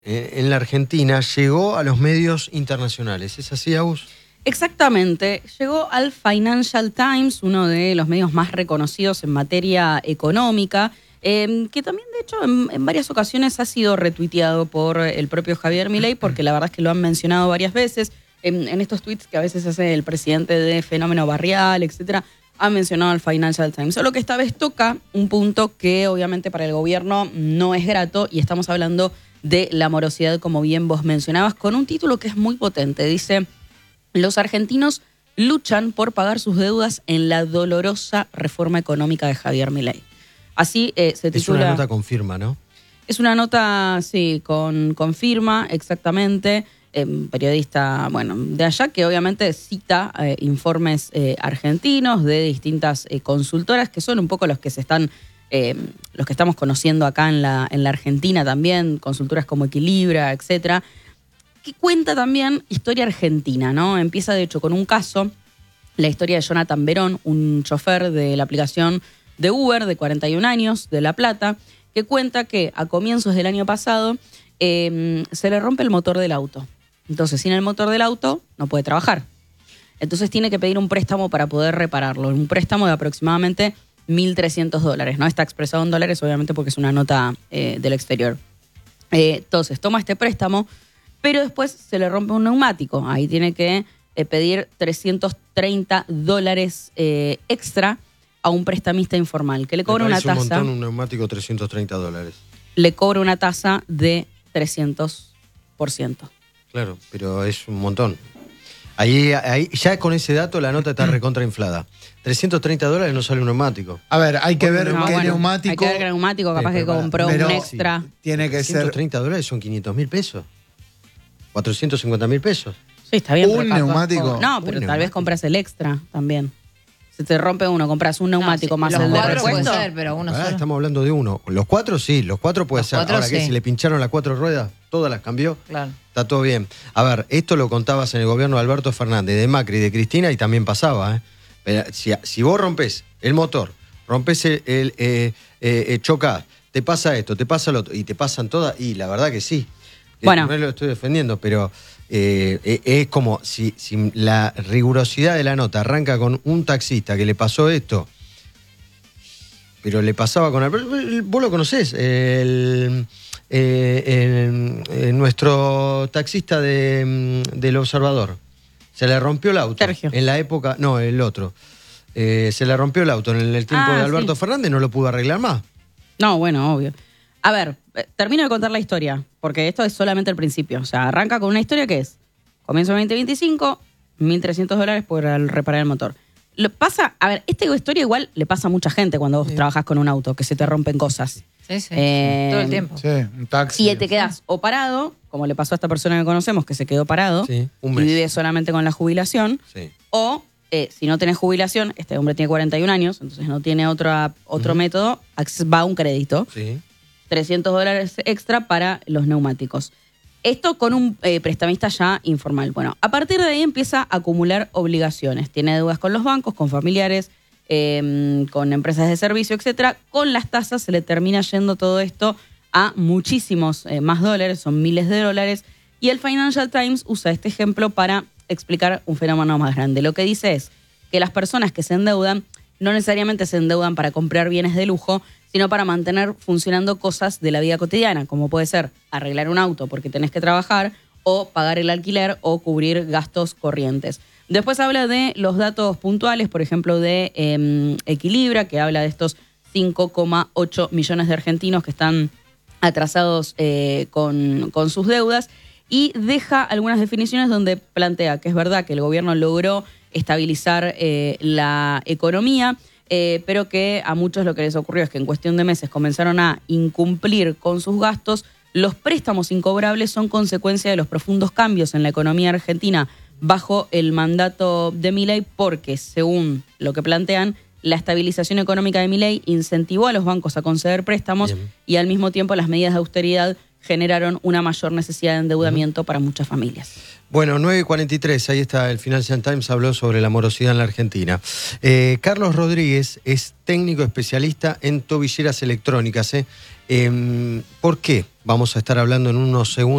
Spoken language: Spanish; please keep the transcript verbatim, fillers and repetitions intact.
en la Argentina llegó a los medios internacionales. ¿Es así, Agus? Exactamente. Llegó al Financial Times, uno de los medios más reconocidos en materia económica, eh, que también, de hecho, en, en varias ocasiones ha sido retuiteado por el propio Javier Milei, porque la verdad es que lo han mencionado varias veces. En, en estos tweets que a veces hace el presidente de Fenómeno Barrial, etcétera, ha mencionado al Financial Times. Solo que esta vez toca un punto que obviamente para el gobierno no es grato, y estamos hablando de la morosidad, como bien vos mencionabas, con un título que es muy potente. Dice: los argentinos luchan por pagar sus deudas en la dolorosa reforma económica de Javier Milei. Así eh, se titula. Es una nota con firma, ¿no? Es una nota, sí, con, con firma, exactamente. Eh, periodista, bueno, de allá, que obviamente cita eh, informes eh, argentinos de distintas eh, consultoras, que son un poco los que se están, eh, los que estamos conociendo acá en la, en la Argentina también, consultoras como Equilibra, etcétera, que cuenta también historia argentina, ¿no? Empieza, de hecho, con un caso, la historia de Jonathan Verón, un chofer de la aplicación de Uber de cuarenta y un años, de La Plata, que cuenta que a comienzos del año pasado eh, se le rompe el motor del auto. Entonces, sin el motor del auto, no puede trabajar. Entonces tiene que pedir un préstamo para poder repararlo. Un préstamo de aproximadamente mil trescientos dólares. No está expresado en dólares, obviamente, porque es una nota eh, del exterior. Eh, entonces, toma este préstamo, pero después se le rompe un neumático. Ahí tiene que eh, pedir trescientos treinta dólares eh, extra a un prestamista informal, que le cobra una tasa. un montón un neumático trescientos treinta dólares. Le cobra una tasa de trescientos por ciento. Claro, pero es un montón. Ahí, ahí ya con ese dato la nota está recontrainflada. trescientos treinta dólares no sale un neumático. A ver, hay que ver No, qué bueno, neumático. Hay que ver qué neumático, capaz Sí, que pero compró pero un extra. Tiene que ser trescientos treinta dólares son quinientos mil pesos. cuatrocientos cincuenta mil pesos. Sí, está bien. un pero capaz- neumático. No, pero Un tal vez neumático. compras el extra también. Se te rompe uno, compras un neumático No, más sí, los el de cuatro puede repuesto. ser, pero uno Ah, solo. estamos hablando de uno. Los cuatro sí, los cuatro puede Los ser. cuatro Ahora que sí. si le pincharon las cuatro ruedas, todas las cambió. Claro. Está todo bien. A ver, esto lo contabas en el gobierno de Alberto Fernández, de Macri y de Cristina, y también pasaba. ¿eh? Pero si, si vos rompés el motor, rompés el, el eh, eh, chocás, te pasa esto, te pasa lo otro, y te pasan todas, y la verdad que sí. Bueno. Eh, no lo estoy defendiendo, pero eh, eh, es como si, si la rigurosidad de la nota arranca con un taxista que le pasó esto, pero le pasaba con... el, vos lo conocés, el... Eh, el, eh, nuestro taxista de, del Observador, se le rompió el auto. Sergio. En la época, no, el otro. Eh, se le rompió el auto en el tiempo Ah, de Alberto sí. Fernández, no lo pudo arreglar más. No, bueno, obvio. A ver, eh, termino de contar la historia, porque esto es solamente el principio. O sea, arranca con una historia que es, comienzo veinte veinticinco, mil trescientos dólares por el- reparar el motor. Lo pasa, a ver, esta historia igual le pasa a mucha gente cuando vos Sí. trabajas con un auto, que se te rompen cosas. Sí, sí. Eh, Todo el tiempo. Sí, un taxi. Y te quedás o parado, como le pasó a esta persona que conocemos, que se quedó parado, Sí, un y mes. vive solamente con la jubilación, Sí. o eh, si no tenés jubilación, este hombre tiene cuarenta y un años, entonces no tiene otra, otro método, acc- va a un crédito, Sí. trescientos dólares extra para los neumáticos. Esto con un eh, prestamista ya informal. Bueno, a partir de ahí empieza a acumular obligaciones. Tiene deudas con los bancos, con familiares, eh, con empresas de servicio, etcétera. Con las tasas se le termina yendo todo esto a muchísimos eh, más dólares, son miles de dólares. Y el Financial Times usa este ejemplo para explicar un fenómeno más grande. Lo que dice es que las personas que se endeudan no necesariamente se endeudan para comprar bienes de lujo, sino para mantener funcionando cosas de la vida cotidiana, como puede ser arreglar un auto porque tenés que trabajar, o pagar el alquiler o cubrir gastos corrientes. Después habla de los datos puntuales, por ejemplo, de eh, Equilibra, que habla de estos cinco coma ocho millones de argentinos que están atrasados eh, con, con sus deudas, y deja algunas definiciones donde plantea que es verdad que el gobierno logró estabilizar eh, la economía, eh, pero que a muchos lo que les ocurrió es que en cuestión de meses comenzaron a incumplir con sus gastos. Los préstamos incobrables son consecuencia de los profundos cambios en la economía argentina bajo el mandato de Milei, porque, según lo que plantean, la estabilización económica de Milei incentivó a los bancos a conceder préstamos. Bien. Y al mismo tiempo las medidas de austeridad generaron una mayor necesidad de endeudamiento uh-huh. para muchas familias. Bueno, nueve cuarenta y tres, ahí está, el Financial Times habló sobre la morosidad en la Argentina. Eh, Carlos Rodríguez es técnico especialista en tobilleras electrónicas. ¿eh? Eh, ¿Por qué? Vamos a estar hablando en unos segundos